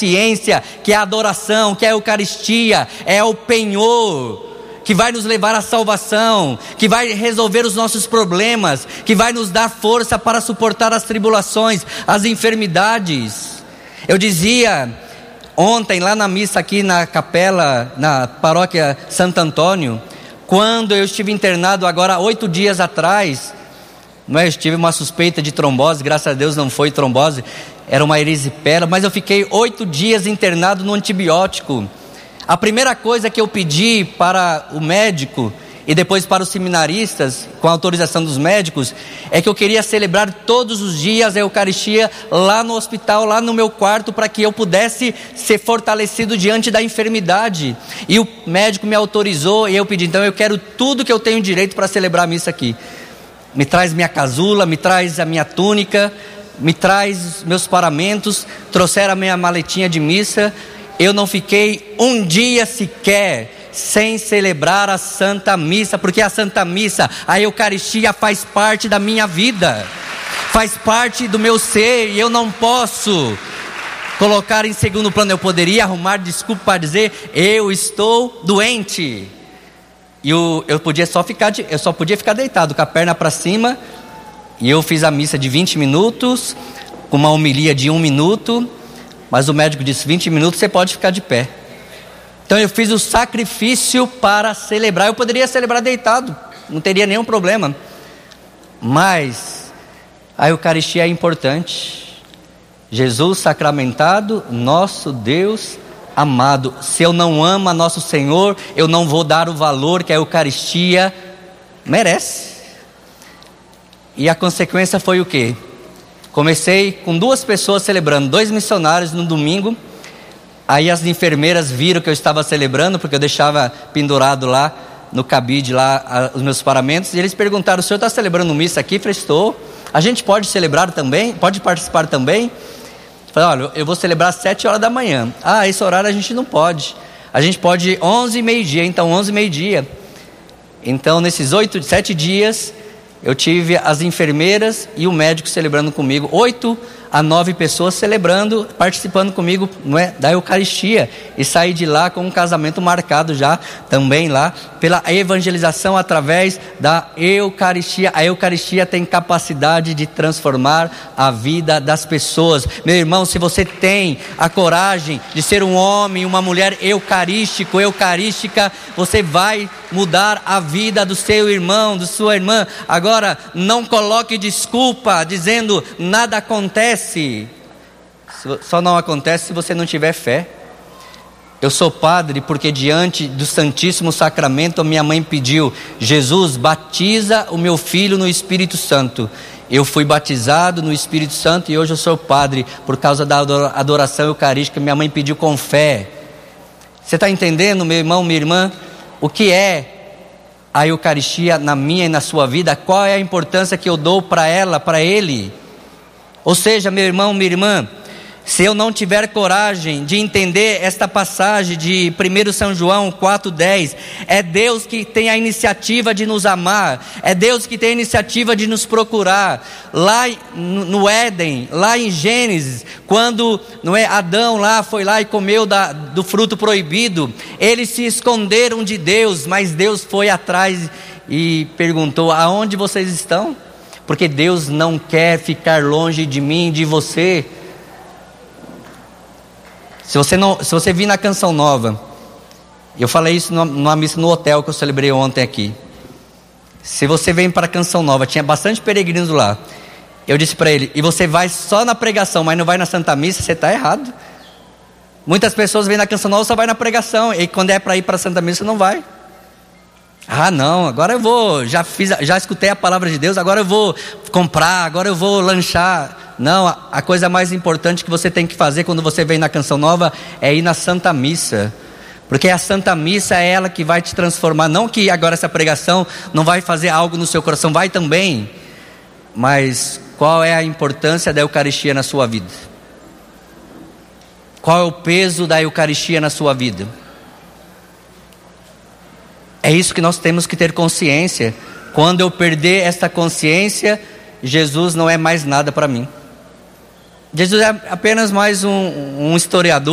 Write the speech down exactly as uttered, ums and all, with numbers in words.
consciência que é a adoração, que é a Eucaristia, é o penhor que vai nos levar à salvação, que vai resolver os nossos problemas, que vai nos dar força para suportar as tribulações, as enfermidades. Eu dizia ontem lá na missa aqui na capela, na paróquia Santo Antônio, quando eu estive internado agora oito dias atrás, não é? Eu tive uma suspeita de trombose, graças a Deus não foi trombose, era uma erisipela, mas eu fiquei oito dias internado no antibiótico. A primeira coisa que eu pedi para o médico e depois para os seminaristas, com a autorização dos médicos, é que eu queria celebrar todos os dias a Eucaristia lá no hospital, lá no meu quarto, para que eu pudesse ser fortalecido diante da enfermidade. E o médico me autorizou e eu pedi, então eu quero tudo que eu tenho direito para celebrar a missa aqui. Me traz minha casula, me traz a minha túnica, me traz meus paramentos, trouxeram a minha maletinha de missa. Eu não fiquei um dia sequer sem celebrar a Santa Missa, porque a Santa Missa, a Eucaristia faz parte da minha vida, faz parte do meu ser, e eu não posso colocar em segundo plano. Eu poderia arrumar desculpa para dizer, eu estou doente, e eu, eu, podia só ficar de, eu só podia ficar deitado, com a perna para cima, e eu fiz a missa de vinte minutos, com uma homilia de um minuto, mas o médico disse, vinte minutos você pode ficar de pé. Então eu fiz o sacrifício para celebrar. Eu poderia celebrar deitado, não teria nenhum problema. Mas a Eucaristia é importante. Jesus sacramentado, nosso Deus amado. Se eu não amo a nosso Senhor, eu não vou dar o valor que a Eucaristia merece. E a consequência foi o quê? Comecei com duas pessoas celebrando, dois missionários no domingo. Aí as enfermeiras viram que eu estava celebrando, porque eu deixava pendurado lá no cabide lá a, os meus paramentos, e eles perguntaram, o senhor está celebrando missa aqui? Eu falei, estou. A gente pode celebrar também? Pode participar também? Eu falei, olha, eu vou celebrar às sete horas da manhã. Ah, esse horário a gente não pode. A gente pode onze e meio-dia, então onze e meio-dia. Então nesses oito, sete dias, eu tive as enfermeiras e o médico celebrando comigo, oito a nove pessoas celebrando, participando comigo, não é, da Eucaristia, e saí de lá com um casamento marcado já, também lá, pela evangelização através da Eucaristia. A Eucaristia tem capacidade de transformar a vida das pessoas. Meu irmão, se você tem a coragem de ser um homem, uma mulher eucarístico, eucarística, você vai mudar a vida do seu irmão, da sua irmã. Agora, não coloque desculpa dizendo nada acontece. Só não acontece se você não tiver fé. Eu sou padre porque diante do Santíssimo Sacramento a minha mãe pediu, Jesus, batiza o meu filho no Espírito Santo. Eu fui batizado no Espírito Santo e hoje eu sou padre por causa da adoração eucarística. Minha mãe pediu com fé. Você está entendendo, meu irmão, minha irmã, o que é a Eucaristia na minha e na sua vida? Qual é a importância que eu dou para ela, para ele? Ou seja, meu irmão, minha irmã, se eu não tiver coragem de entender esta passagem de primeiro São João quatro dez, é Deus que tem a iniciativa de nos amar, é Deus que tem a iniciativa de nos procurar. Lá no Éden, lá em Gênesis, quando não é, Adão lá foi lá e comeu da, do fruto proibido, eles se esconderam de Deus, mas Deus foi atrás e perguntou, aonde vocês estão? Porque Deus não quer ficar longe de mim, de você. Se você, não, se você vir na Canção Nova, eu falei isso numa, numa missa no hotel que eu celebrei ontem aqui. Se você vem para a Canção Nova, tinha bastante peregrinos lá. Eu disse para ele, e você vai só na pregação, mas não vai na Santa Missa, você está errado. Muitas pessoas vêm na Canção Nova, só vai na pregação, e quando é para ir para a Santa Missa, não vai. Ah não, agora eu vou, já, fiz, já escutei a palavra de Deus, agora eu vou comprar, agora eu vou lanchar. Não, a, a coisa mais importante que você tem que fazer quando você vem na Canção Nova é ir na Santa Missa. Porque a Santa Missa é ela que vai te transformar. Não que agora essa pregação não vai fazer algo no seu coração, vai também. Mas qual é a importância da Eucaristia na sua vida? Qual é o peso da Eucaristia na sua vida? É isso que nós temos que ter consciência. Quando eu perder esta consciência, Jesus não é mais nada para mim. Jesus é apenas mais um, um historiador.